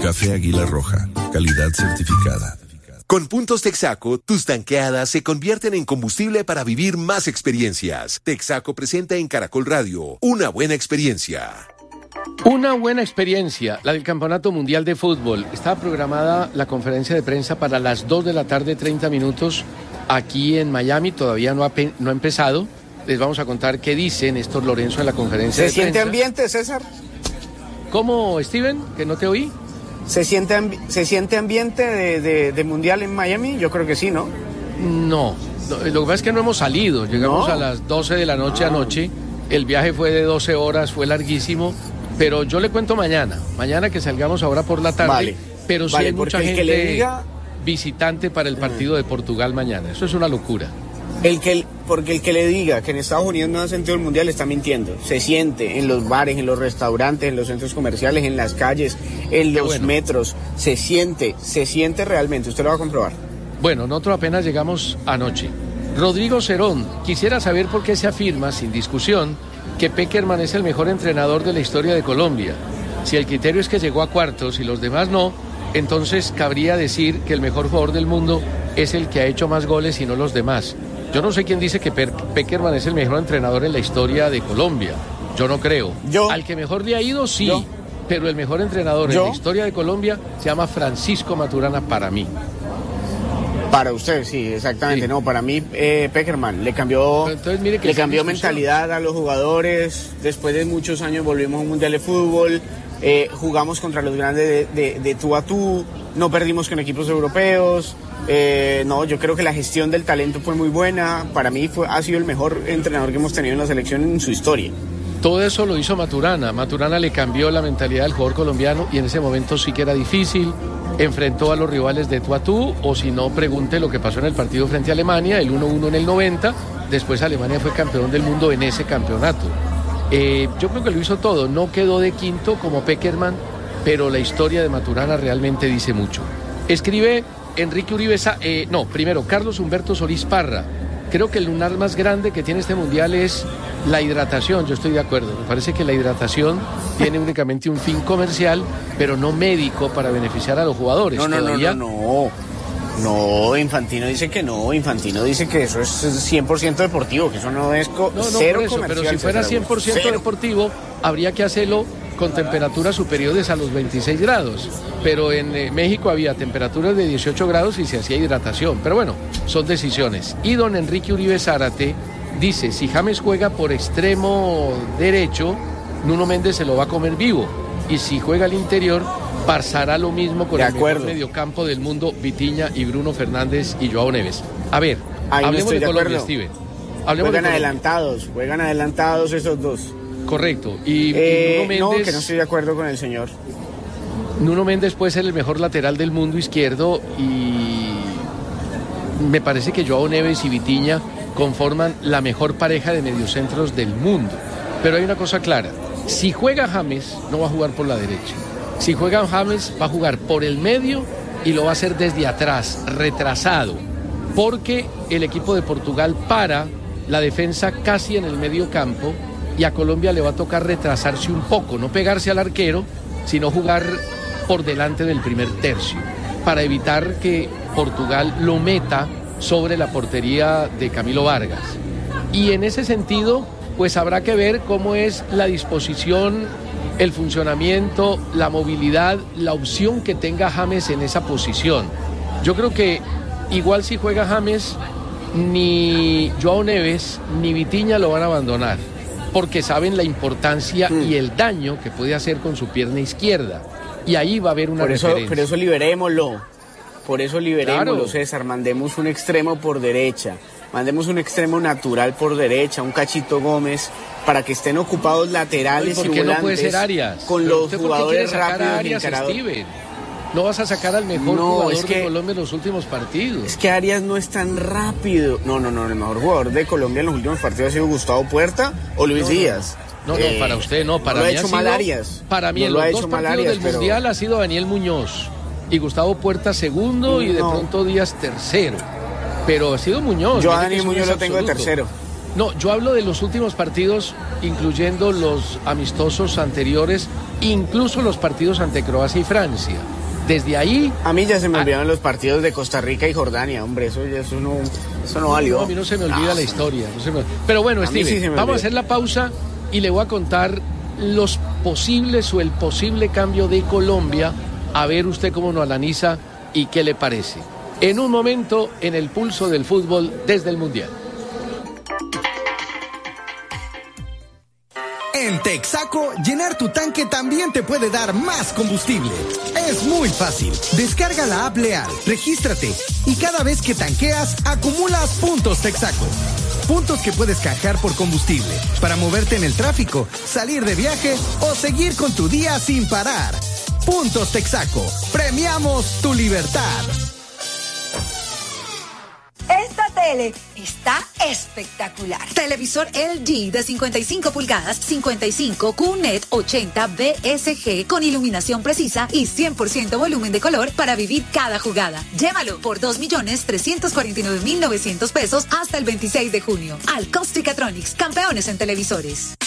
Café Águila Roja, calidad certificada. Con puntos Texaco, tus tanqueadas se convierten en combustible para vivir más experiencias. Texaco presenta en Caracol Radio una buena experiencia. Una buena experiencia, la del Campeonato Mundial de Fútbol. Estaba programada la conferencia de prensa para las 2 de la tarde, 30 minutos, aquí en Miami. Todavía no ha empezado. Les vamos a contar qué dice Néstor Lorenzo en la conferencia de prensa. ¿Se siente ambiente, César? ¿Cómo, Steven? ¿Que no te oí? ¿Se siente ambiente de Mundial en Miami? Yo creo que sí, ¿no? No, lo que pasa es que no hemos salido. Llegamos a las 12 de la noche anoche. El viaje fue de 12 horas, fue larguísimo. Pero yo le cuento mañana que salgamos ahora por la tarde. Vale, pero sí hay mucha gente visitante para el partido de Portugal mañana. Eso es una locura. Porque el que le diga que en Estados Unidos no ha sentido el Mundial está mintiendo. Se siente en los bares, en los restaurantes, en los centros comerciales, en las calles, en los metros. Se siente realmente. Usted lo va a comprobar. Bueno, nosotros apenas llegamos anoche. Rodrigo Cerón, quisiera saber por qué se afirma, sin discusión, que Pekerman es el mejor entrenador de la historia de Colombia. Si el criterio es que llegó a cuartos y los demás no, entonces cabría decir que el mejor jugador del mundo es el que ha hecho más goles y no los demás. Yo no sé quién dice que Pekerman es el mejor entrenador en la historia de Colombia. Yo no creo. Al que mejor le ha ido, sí. Pero el mejor entrenador en la historia de Colombia se llama Francisco Maturana para mí. Para usted, sí, exactamente. Sí. No, para mí, Pekerman le cambió mentalidad a los jugadores. Después de muchos años volvimos a un Mundial de Fútbol. Jugamos contra los grandes de tú a tú. No perdimos con equipos europeos. No, yo creo que la gestión del talento fue muy buena. Para mí ha sido el mejor entrenador que hemos tenido en la selección en su historia. Todo eso lo hizo Maturana. Maturana le cambió la mentalidad del jugador colombiano y en ese momento sí que era difícil. Enfrentó a los rivales de tú a tú, o si no, pregunte lo que pasó en el partido frente a Alemania, el 1-1 en el 90. Después Alemania fue campeón del mundo en ese campeonato. Yo creo que lo hizo todo. No quedó de quinto como Pekerman, pero la historia de Maturana realmente dice mucho. Escribe Enrique Uribe, Carlos Humberto Solís Parra. Creo que el lunar más grande que tiene este mundial es la hidratación. Yo estoy de acuerdo. Me parece que la hidratación tiene únicamente un fin comercial, pero no médico para beneficiar a los jugadores. No, Infantino dice que no. Infantino dice que eso es 100% deportivo, que eso no es cero comercial. Pero si fuera 100% deportivo, habría que hacerlo con temperaturas superiores a los 26 grados. Pero en México había temperaturas de 18 grados y se hacía hidratación. Pero bueno, son decisiones. Y don Enrique Uribe Zárate dice, si James juega por extremo derecho, Nuno Méndez se lo va a comer vivo. Y si juega al interior, pasará lo mismo con el mejor mediocampo del mundo, Vitinha y Bruno Fernández y Joao Neves. A ver, hablemos de Colombia, Steven. Juegan adelantados esos dos. Correcto. Y Nuno Méndez... No, que no estoy de acuerdo con el señor. Nuno Méndez puede ser el mejor lateral del mundo izquierdo y me parece que Joao Neves y Vitinha conforman la mejor pareja de mediocentros del mundo. Pero hay una cosa clara. Si juega James, no va a jugar por la derecha. Si juega James, va a jugar por el medio y lo va a hacer desde atrás, retrasado. Porque el equipo de Portugal para la defensa casi en el medio campo y a Colombia le va a tocar retrasarse un poco, no pegarse al arquero, sino jugar por delante del primer tercio, para evitar que Portugal lo meta sobre la portería de Camilo Vargas. Y en ese sentido, pues habrá que ver cómo es la disposición, el funcionamiento, la movilidad, la opción que tenga James en esa posición. Yo creo que igual si juega James, ni Joao Neves ni Vitinha lo van a abandonar, porque saben la importancia y el daño que puede hacer con su pierna izquierda. Y ahí va a haber una referencia. Por eso liberémoslo, claro. César, mandemos un extremo por derecha, mandemos un extremo natural por derecha, un Cachito Gómez, para que estén ocupados laterales y volantes. ¿Por qué no puede ser Arias? Con los jugadores rápidos y encaradores. No vas a sacar al mejor jugador de Colombia en los últimos partidos. Es que Arias no es tan rápido. No, el mejor jugador de Colombia en los últimos partidos ha sido Gustavo Puerta o Luis Díaz. No, para usted no, para mí ha hecho mal Arias. Para mí en los dos partidos del Mundial ha sido Daniel Muñoz y Gustavo Puerta segundo y de pronto Díaz tercero. Pero ha sido Muñoz. Yo a Daniel Muñoz lo tengo de tercero. No, yo hablo de los últimos partidos, incluyendo los amistosos anteriores, incluso los partidos ante Croacia y Francia. Desde ahí... A mí ya se me olvidaron los partidos de Costa Rica y Jordania, hombre, eso no valió. No, a mí no se me olvida la historia. Pero bueno, Steven, sí vamos a hacer la pausa y le voy a contar los posibles o el posible cambio de Colombia, a ver usted cómo nos analiza y qué le parece. En un momento, en el pulso del fútbol desde el Mundial. En Texaco, llenar tu tanque también te puede dar más combustible. Es muy fácil. Descarga la app Leal, regístrate y cada vez que tanqueas, acumulas puntos Texaco. Puntos que puedes canjear por combustible para moverte en el tráfico, salir de viaje o seguir con tu día sin parar. Puntos Texaco. Premiamos tu libertad. Esta tele está espectacular. Televisor LG de 55 pulgadas, 55 QNED 80 BSG con iluminación precisa y 100% volumen de color para vivir cada jugada. Llévalo por 2.349.900 pesos hasta el 26 de junio. Al Costicatronics, campeones en televisores.